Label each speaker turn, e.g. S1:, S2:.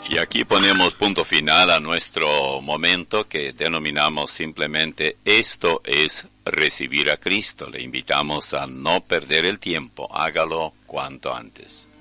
S1: Y aquí ponemos punto final a nuestro momento que denominamos simplemente esto es recibir a Cristo. Le invitamos a no perder el tiempo, hágalo cuanto antes.